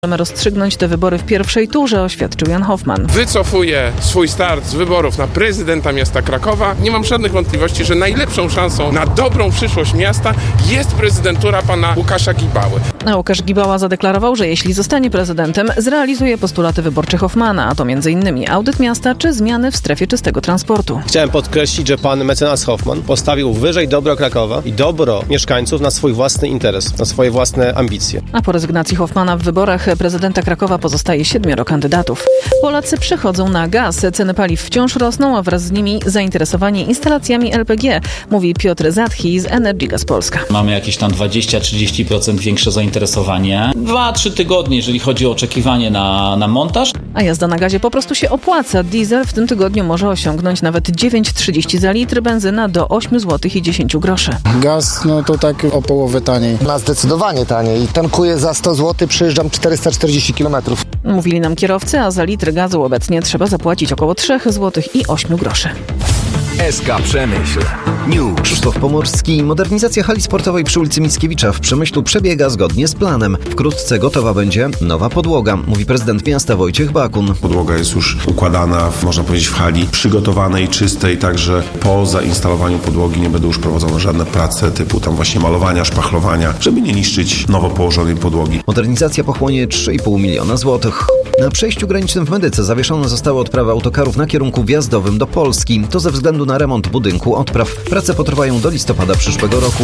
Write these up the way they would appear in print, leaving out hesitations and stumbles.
Możemy rozstrzygnąć te wybory w pierwszej turze, oświadczył Jan Hoffman. Wycofuję swój start z wyborów na prezydenta miasta Krakowa. Nie mam żadnych wątpliwości, że najlepszą szansą na dobrą przyszłość miasta jest prezydentura pana Łukasza Gibały. A Łukasz Gibała zadeklarował, że jeśli zostanie prezydentem, zrealizuje postulaty wyborcze Hoffmana, a to m.in. audyt miasta czy zmiany w strefie czystego transportu. Chciałem podkreślić, że pan mecenas Hoffman postawił wyżej dobro Krakowa i dobro mieszkańców na swój własny interes, na swoje własne ambicje. A po rezygnacji Hoffmana w wyborach prezydenta Krakowa pozostaje 7 kandydatów. Polacy przechodzą na gaz. Ceny paliw wciąż rosną, a wraz z nimi zainteresowanie instalacjami LPG, mówi Piotr Zatchi z Energy Gas Polska. Mamy jakieś tam 20-30% większe zainteresowanie. 2-3 tygodnie, jeżeli chodzi o oczekiwanie na montaż. A jazda na gazie po prostu się opłaca. Diesel w tym tygodniu może osiągnąć nawet 9,30 za litr, benzyna do 8 zł i 10 groszy. Gaz, to tak o połowę taniej. Na zdecydowanie taniej. Tankuję za 100 zł, przejeżdżam 440 km. Mówili nam kierowcy, a za litr gazu obecnie trzeba zapłacić około 3 zł i 8 groszy. SK Przemyśl. News. Krzysztof Pomorski. Modernizacja hali sportowej przy ulicy Mickiewicza w Przemyślu przebiega zgodnie z planem. Wkrótce gotowa będzie nowa podłoga, mówi prezydent miasta Wojciech Bakun. Podłoga jest już układana, można powiedzieć, w hali przygotowanej, czystej, także po zainstalowaniu podłogi nie będą już prowadzone żadne prace typu tam właśnie malowania, szpachlowania, żeby nie niszczyć nowo położonej podłogi. Modernizacja pochłonie 3,5 miliona złotych. Na przejściu granicznym w Medyce zawieszone zostały odprawy autokarów na kierunku wjazdowym do Polski. To ze względu na remont budynku odpraw. Prace potrwają do listopada przyszłego roku.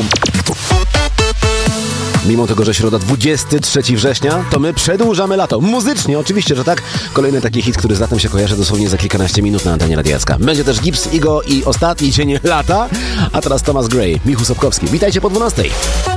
Mimo tego, że środa 23 września, to my przedłużamy lato. Muzycznie, oczywiście, że tak. Kolejny taki hit, który z latem się kojarzy dosłownie za kilkanaście minut na antenie Radia SK. Będzie też Gibbs, Igo i ostatni dzień lata. A teraz Thomas Gray, Michu Sobkowski. Witajcie po 12.